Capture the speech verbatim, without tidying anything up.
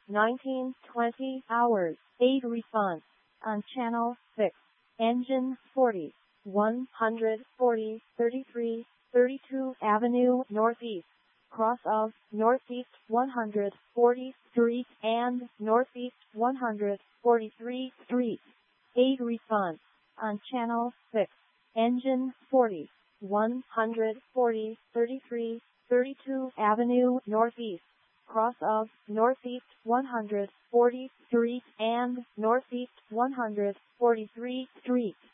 nineteen twenty hours, eight response. On channel six, engine forty, one forty, thirty-three, thirty-two Avenue Northeast, cross of Northeast one fortieth Street and Northeast one forty-three Street. eight response. On channel six, engine forty, one forty, thirty-three, thirty-two Avenue Northeast, cross of Northeast one fortieth Street and Northeast one forty-three Street.